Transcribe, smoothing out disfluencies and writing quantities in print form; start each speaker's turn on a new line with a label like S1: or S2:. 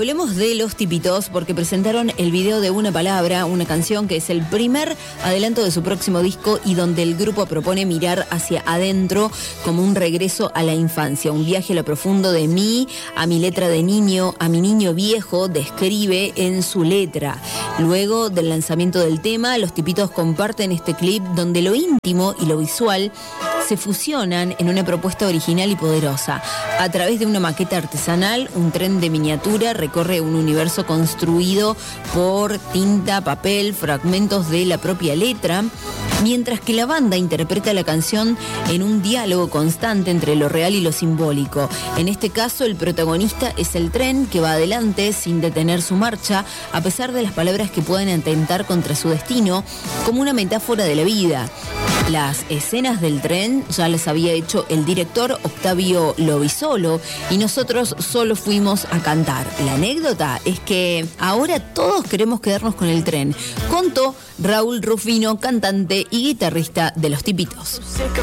S1: hablemos de Los Tipitos porque presentaron el video de Una Palabra, una canción que es el primer adelanto de su próximo disco y donde el grupo propone mirar hacia adentro como un regreso a la infancia, un viaje a lo profundo de mí, a mi letra de niño, a mi niño viejo, describe en su letra. Luego del lanzamiento del tema, Los Tipitos comparten este clip donde lo íntimo y lo visual se fusionan en una propuesta original y poderosa. A través de una maqueta artesanal, un tren de miniatura recorre un universo construido por tinta, papel, fragmentos de la propia letra, mientras que la banda interpreta la canción en un diálogo constante entre lo real y lo simbólico. En este caso, el protagonista es el tren que va adelante sin detener su marcha, a pesar de las palabras que pueden atentar contra su destino, como una metáfora de la vida. Las escenas del tren ya las había hecho el director Octavio Lobisolo y nosotros solo fuimos a cantar. La anécdota es que ahora todos queremos quedarnos con el tren, contó Raúl Rufino, cantante y guitarrista de Los Tipitos.